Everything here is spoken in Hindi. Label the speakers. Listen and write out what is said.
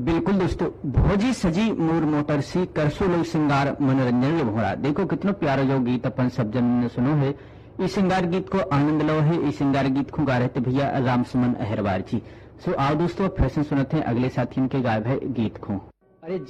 Speaker 1: बिल्कुल दोस्तों, भोजी सजी मोर मोटर सी करसो लोग सिंगार मनोरंजन भोरा। देखो कितना प्यारा जो गीत अपन सब जन ने सुनो है। इस सिंगार गीत को आनंद लो है। इस सिंगार गीत को गा रहे थे भैया राम सुमन अहरवार जी। सो आओ दोस्तों फैशन सुनते हैं अगले साथी के गायब है गीत को।